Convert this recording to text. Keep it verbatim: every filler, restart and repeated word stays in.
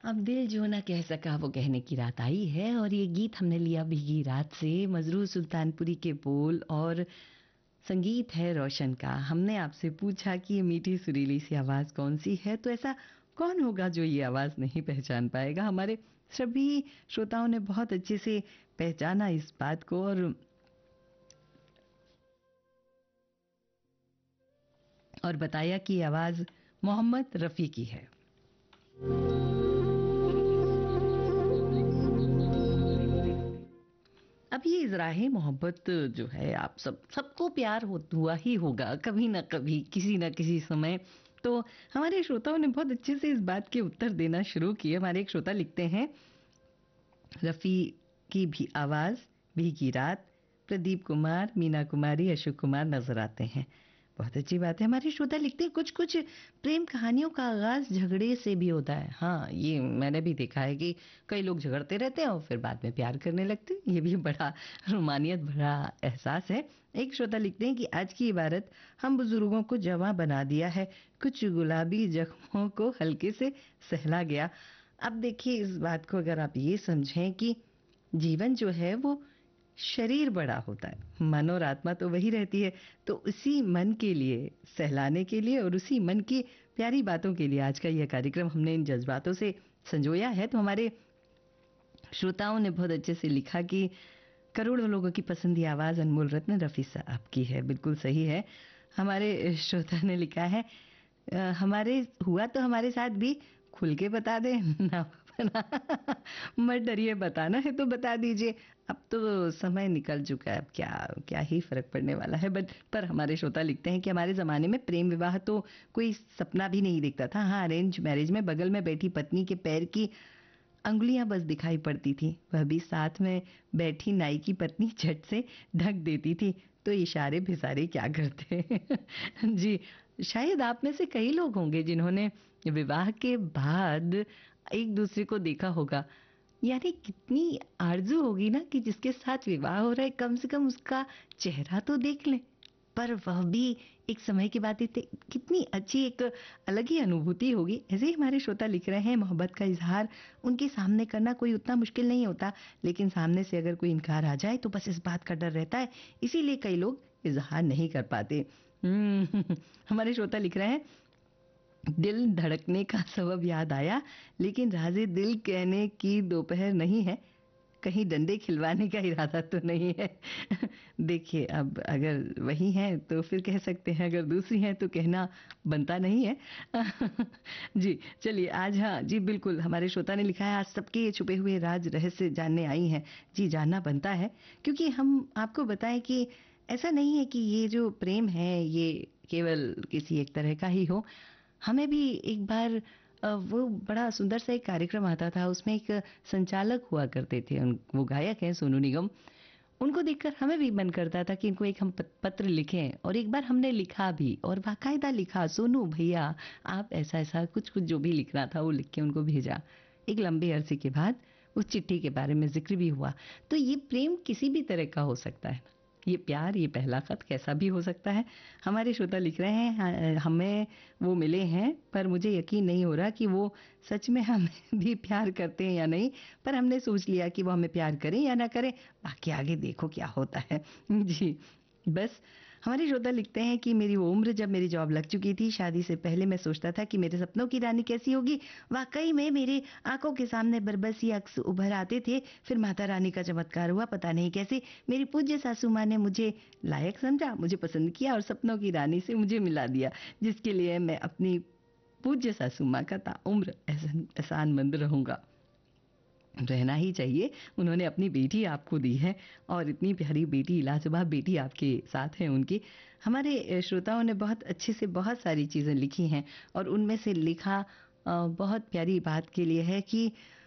अब दिल जो ना कह सका वो कहने की रात आई है और ये गीत हमने लिया भीगी रात से। मजरूर सुल्तानपुरी के बोल और संगीत है रोशन का। हमने आपसे पूछा कि ये मीठी सुरीली सी आवाज कौन सी है, तो ऐसा कौन होगा जो ये आवाज नहीं पहचान पाएगा। हमारे सभी श्रोताओं ने बहुत अच्छे से पहचाना इस बात को और और बताया कि ये आवाज मोहम्मद रफी की है। अब ये इज़राहे मोहब्बत जो है, आप सब सबको प्यार हो, हुआ ही होगा कभी ना कभी, किसी ना किसी समय। तो हमारे श्रोताओं ने बहुत अच्छे से इस बात के उत्तर देना शुरू किए। हमारे एक श्रोता लिखते हैं, रफ़ी की भी आवाज़, भीगी रात, प्रदीप कुमार, मीना कुमारी, अशोक कुमार नजर आते हैं। बहुत अच्छी बात है। हमारे श्रोता लिखते हैं, कुछ कुछ प्रेम कहानियों का आगाज झगड़े से भी होता है। हाँ, ये मैंने भी देखा है कि कई लोग झगड़ते रहते हैं और फिर बाद में प्यार करने लगते हैं। ये भी बड़ा रोमानियत भरा एहसास है। एक श्रोता लिखते हैं कि आज की इबारत हम बुजुर्गों को जवां बना दिया है, कुछ गुलाबी जख्मों को हल्के से सहला गया। अब देखिए, इस बात को अगर आप ये समझें कि जीवन जो है वो शरीर बड़ा होता है, मन और आत्मा तो वही रहती है। तो उसी मन के लिए, सहलाने के लिए और उसी मन की प्यारी बातों के लिए आज का यह कार्यक्रम हमने इन जज्बातों से संजोया है। तो हमारे श्रोताओं ने बहुत अच्छे से लिखा कि करोड़ों लोगों की पसंदी आवाज अनमोल रत्न रफी साहब की है। बिल्कुल सही है। हमारे श्रोता ने लिखा है, अ, हमारे हुआ तो हमारे साथ भी, खुल के बता दे ना बना मत डरिए, बताना है तो बता दीजिए। अब तो समय निकल चुका है, अब क्या क्या ही फर्क पड़ने वाला है। बट पर हमारे श्रोता लिखते हैं कि हमारे जमाने में प्रेम विवाह तो कोई सपना भी नहीं देखता था। हाँ, अरेंज मैरिज में बगल में बैठी पत्नी के पैर की अंगुलियां बस दिखाई पड़ती थी, वह भी साथ में बैठी नाई की पत्नी झट से ढक देती थी, तो इशारे भिसारे क्या करते। जी, शायद आप में से कई लोग होंगे जिन्होंने विवाह के बाद एक दूसरे को देखा होगा। यानी कितनी आरजू होगी ना कि जिसके साथ विवाह हो रहा है कम से कम उसका चेहरा तो देख लें। पर वह भी एक समय के बाद इतने कितनी अच्छी एक अलग ही अनुभूति होगी। ऐसे ही हमारे श्रोता लिख रहे हैं, मोहब्बत का इजहार उनके सामने करना कोई उतना मुश्किल नहीं होता, लेकिन सामने से अगर कोई इनकार आ जाए तो बस इस बात का डर रहता है, इसीलिए कई लोग इजहार नहीं कर पाते। हम्म, हमारे श्रोता लिख रहे हैं, दिल धड़कने का सबब याद आया, लेकिन राज़े दिल कहने की दोपहर नहीं है, कहीं डंडे खिलवाने का इरादा तो नहीं है। देखिए, अब अगर वही है तो फिर कह सकते हैं, अगर दूसरी है तो कहना बनता नहीं है। जी, चलिए आज, हाँ जी बिल्कुल, हमारे श्रोता ने लिखा है, आज सबके छुपे हुए राज रहस्य जानने आई हैं। जी, जानना बनता है, क्योंकि हम आपको बताएं कि ऐसा नहीं है कि ये जो प्रेम है ये केवल किसी एक तरह का ही हो। हमें भी एक बार अ, वो बड़ा सुंदर सा एक कार्यक्रम आता था, उसमें एक संचालक हुआ करते थे, उन वो गायक हैं सोनू निगम। उनको देखकर हमें भी मन करता था कि इनको एक हम पत- पत्र लिखें, और एक बार हमने लिखा भी, और बाकायदा लिखा, सोनू भैया आप ऐसा ऐसा कुछ कुछ जो भी लिखना था वो लिख के उनको भेजा। एक लंबे अरसे के बाद उस चिट्ठी के बारे में जिक्र भी हुआ। तो ये प्रेम किसी भी तरह का हो सकता है, ये प्यार, ये पहला खत कैसा भी हो सकता है। हमारे श्रोता लिख रहे हैं, हाँ, हमें वो मिले हैं पर मुझे यकीन नहीं हो रहा कि वो सच में हमें भी प्यार करते हैं या नहीं, पर हमने सोच लिया कि वो हमें प्यार करें या ना करें, बाकी आगे देखो क्या होता है। जी, बस। हमारे श्रोता लिखते हैं कि मेरी वो उम्र जब मेरी जॉब लग चुकी थी, शादी से पहले मैं सोचता था कि मेरे सपनों की रानी कैसी होगी। वाकई में मेरे आंखों के सामने बरबसी अक्स उभर आते थे। फिर माता रानी का चमत्कार हुआ, पता नहीं कैसे मेरी पूज्य सासू माँ ने मुझे लायक समझा, मुझे पसंद किया और सपनों की रानी से मुझे मिला दिया, जिसके लिए मैं अपनी पूज्य सासू माँ का ताउम्र एहसान एहसानमंद रहूंगा। रहना ही चाहिए, उन्होंने अपनी बेटी आपको दी है, और इतनी प्यारी बेटी, लाजवाब बेटी आपके साथ है उनकी। हमारे श्रोताओं ने बहुत अच्छे से बहुत सारी चीज़ें लिखी हैं, और उनमें से लिखा अ, बहुत प्यारी बात के लिए है कि